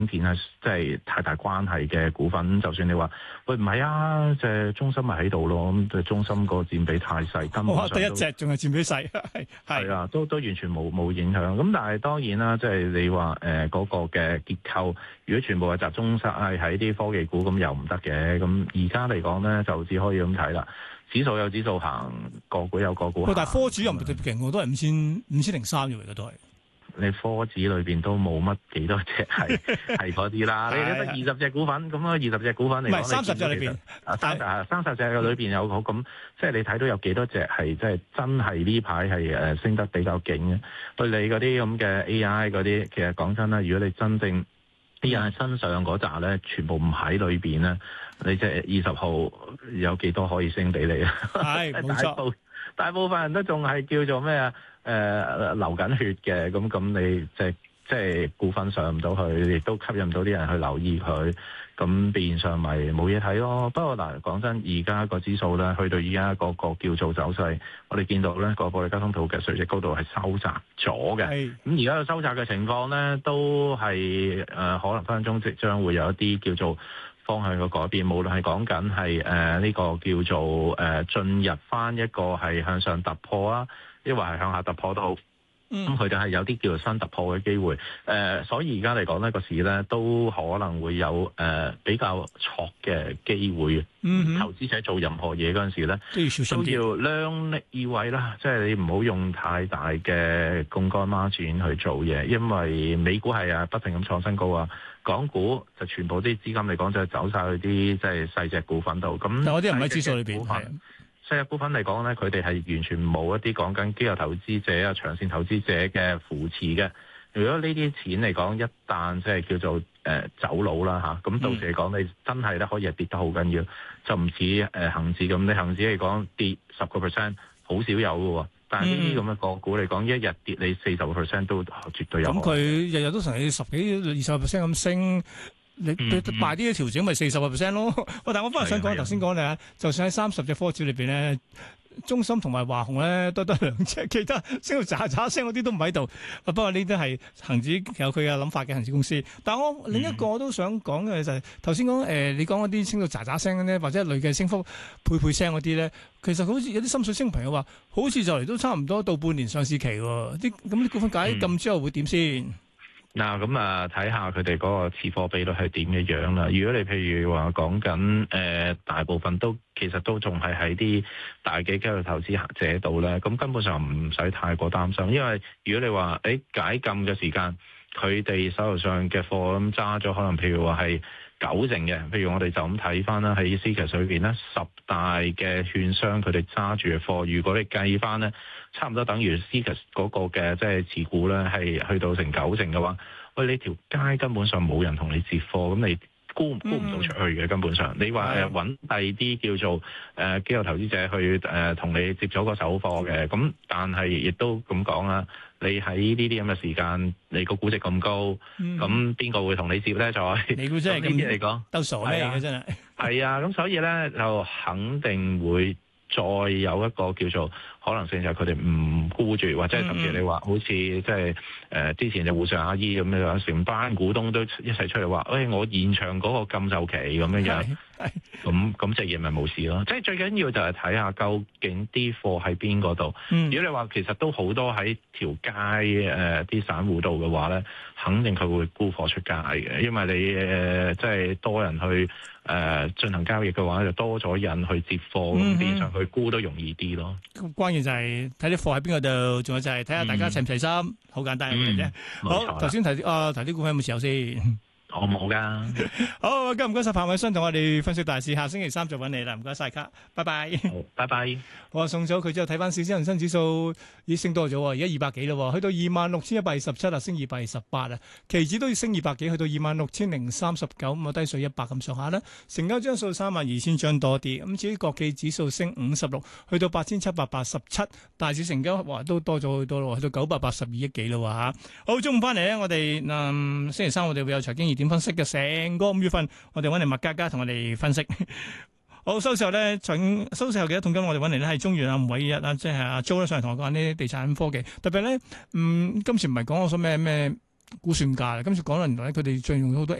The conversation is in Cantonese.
片係即係太大關係嘅股份，就算你話喂唔係啊，即係中芯咪喺度咯，咁中芯個佔比太細，根本上第一隻仲係佔比細， 係啊，都完全冇影響。咁但係當然啦，即係你話嗰個嘅結構，如果全部係集中晒喺啲科技股，咁又唔得嘅。咁而家嚟講咧，就只可以咁睇啦。指數有指數行，個股有個股行。 但係科指又唔特別勁喎，都係5003嘅，而家都係。 你科指裏邊都冇乜幾多隻係嗰啲啦，你得20隻股份，咁啊20隻股份嚟講， 唔係30隻裏邊 ，30隻嘅裏邊有咁，即係你睇到有幾多隻係即係真係呢排係升得比較勁嘅。對你嗰啲咁嘅 AI 嗰啲，其實講真啦，如果你真正啲人喺身上嗰扎咧，全部唔喺裏邊咧，你即係20號有幾多可以升俾你啊？ 係冇錯， 大部分人都仲係叫做咩啊？流緊血嘅，咁你即係股份上唔到去，亦都吸引唔到啲人去留意佢，咁變相咪冇嘢睇咯。不過嗱，講真，而家個指數咧，去到而家嗰個叫做走勢，我哋見到咧個保利加通道嘅垂直高度係收窄咗嘅。咁而家個收窄嘅情況咧，都係可能分分鐘即將會有一啲叫做方向嘅改變，無論係講緊係呢個叫做進入翻一個係向上突破啊，抑或係向下突破都好，咁佢哋係有啲叫做新突破嘅機會。所以而家嚟講呢個市咧都可能會有比較錯嘅機會。投資者做任何嘢嗰陣時咧，都要量力而為啦，即係你唔好用太大嘅槓桿margin去做嘢，因為美股係不停咁創新高啊，港股就全部啲資金嚟講就走晒去啲即係細隻股份度。咁但係嗰啲唔喺指數裏邊。 細隻股份嚟講咧，佢哋係完全冇一啲講緊機構投資者啊、長線投資者嘅扶持嘅。如果呢啲錢嚟講，一旦即係叫做走佬啦嚇，咁到時嚟講，你真係咧可以係跌得好緊要，就唔似恆指咁。你恆指嚟講跌10%，好少有嘅喎。但係呢啲咁嘅個股嚟講，一日跌你40%都絕對有。 咁佢日日都成10幾20% 咁升。你賣啲嘅調整咪40% 咯。但係我翻嚟想講頭先講咧，就算喺30隻科指裏邊咧，中芯同埋華虹咧都得2隻，其他升到喳喳聲嗰啲都唔喺度。不過呢啲係恒指有佢嘅諗法嘅恒指公司。但係我另一個我都想講嘅就係頭先講你講嗰啲升到喳喳聲咧，或者累計升幅配聲嗰啲咧，其實好似有啲心水清朋友話，好似就嚟都差唔多到半年上市期喎。咁啲股份解禁之後會點先？ 嗱，咁睇下佢哋嗰個持貨比率係點嘅樣啦。如果你譬如話講緊大部分都其實都仲係喺啲大嘅機構投資者度咧，咁根本上唔使太過擔心。因為如果你話解禁嘅時間，佢哋手頭上嘅貨咁揸咗，可能譬如話係90成嘅。譬如我哋就咁睇翻啦，喺 CCASS 裏邊咧，10大嘅券商佢哋揸住嘅貨，如果你計翻咧，差唔多等於 CCASS 嗰個嘅即係持股咧，係去到成90成嘅話，喂，你條街根本上冇人同你接貨，咁你沽唔到出去嘅。根本上，你話揾第二啲叫做機構投資者去同你接咗個手貨嘅，咁但係亦都咁講啦，你喺呢啲咁嘅時間，你個估值咁高，咁邊個會同你接咧？ 你估真係咁嚟講兜傻咩嘅真係？ 係啊，咁所以咧就肯定會再有一個叫做可能性，就係佢哋唔沽住，或者甚至你話好似即係之前就互相阿姨咁樣，成班股東都一齊出嚟話，我延長嗰個禁售期咁樣樣，咁隻嘢咪冇事咯。即係最緊要就係睇下究竟啲貨喺邊個度。如果你話其實都好多喺條街啲散戶度嘅話咧，肯定佢會沽貨出街嘅，因為你即係多人去進行交易嘅話，就多咗人去接貨，咁變上去沽都容易啲咯。 關鍵就係睇啲貨喺邊個度，仲有就係睇下大家齊唔齊心，好簡單嘅啫。好，頭先提啲股份有冇持有先？ 我冇噶。 好，唔該晒彭偉新同我哋分析大市，下星期3再揾你啦。唔該晒卡，拜拜。 好，拜拜。 我送咗佢之後，睇翻市，恒生指數已升多咗，而家200幾咯，去到26,127啊，升228啊。期指都要升200幾，去到26,039，咁啊低水100咁上下啦。成交張數32,000張多啲。咁至於國企指數升56，去到8,787。大市成交哇都多咗好多咯，去到982億幾咯嚇。好，中午翻嚟咧，我哋星期3我哋會有財經熱點分析嘅，成個5月份我哋揾嚟麥嘉嘉同我哋分析。好，收市後咧，收市後嘅一桶金我哋揾嚟咧係中原吳偉一啊，即係阿 Jo 咧上嚟同我講啲地產科技，特別咧，今次唔係講我所咩估算價啦。今次講原來咧，佢哋最用咗好多